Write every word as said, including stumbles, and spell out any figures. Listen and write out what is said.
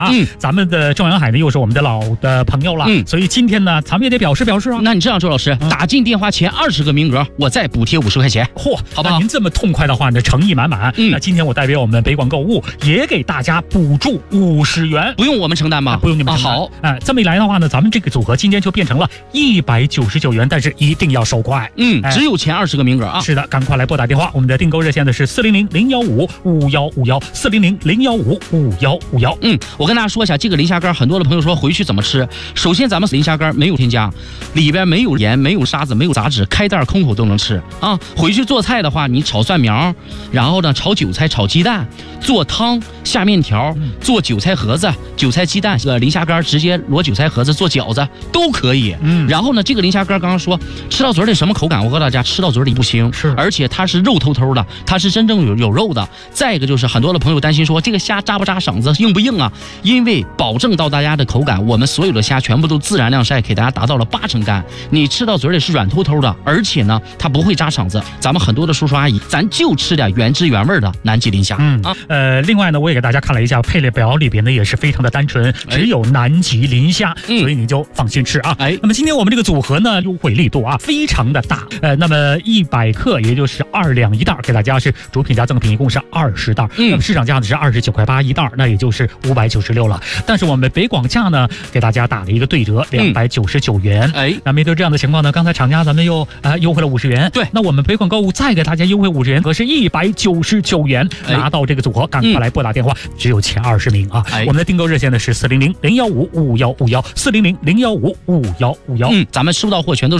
啊。嗯，咱们的中阳海呢又是我们的老的朋友了，嗯，所以今天呢咱们也得表示表示啊。 那你这样，周老师，嗯、打进电话前二十个名额，我再补贴五十块钱。 嚯， 好不好？ 您这么痛快的话呢，诚意满满。嗯，那今天我代表我们北广购物也给大家补助五十元， 不用我们承担吗？ 啊、不用你们承担。 啊、好， 哎、呃，这么一来的话呢，咱们这个组合今天就变成了一百九十九元，但是一定要收快。 嗯，只有前二十个名额啊。 是的，赶快来拨打电话，我们的订购热线呢是四零零零幺五五幺五幺四零零零幺五五幺五幺。 嗯，我跟大家说一下，这个磷虾干，很多的朋友说回去怎么吃。首先，咱们磷虾干没有添加，里边没有盐，没有沙子，没有杂质，开袋空口都能吃啊。回去做菜的话，你炒蒜苗，然后呢炒韭菜、炒鸡蛋，做汤、下面条，做韭菜盒子、韭菜鸡蛋，呃，磷虾干直接裸韭菜盒子做饺子都可以。嗯，然后呢，这个磷虾干刚刚说吃到嘴里什么口感？我告诉大家，吃到嘴里不腥， 是， 而且它是肉透透的，它是真正有有肉的。再一个就是很多的朋友担心说这个虾扎不扎嗓子，硬不硬啊？因为保证到大家的口感，我们所有的虾全部都自然晾晒，给大家达到了八成干。你吃到嘴里是软透透的，而且呢，它不会扎嗓子。咱们很多的叔叔阿姨，咱就吃点原汁原味的南极磷虾。 嗯啊，呃，另外呢，我也给大家看了一下配列表里边呢，也是非常的单纯，只有南极磷虾，哎、所以你就放心吃啊。哎，那么今天我们这个组合呢，优惠力度啊，非常的大。呃，那么一百克也就是二两一袋，给大家是主品加赠品，一共是二十袋。嗯，那么市场价呢是二十九块八一袋，那也就是五百九十六了。但是我们北广价呢，给大家打了一个对折，两百九十九元。哎、嗯，那面对这样的情况呢，刚才厂家咱们又呃优惠了五十元。对，那我们北广购物再给大家优惠五十元，可是一百九十九元拿到这个组合，赶快来拨打电话，嗯、只有前二十名啊。哎、我们的订购热线呢是四零零零幺五五幺五幺四零零零幺五五幺五幺。嗯， 咱们收到货全都是。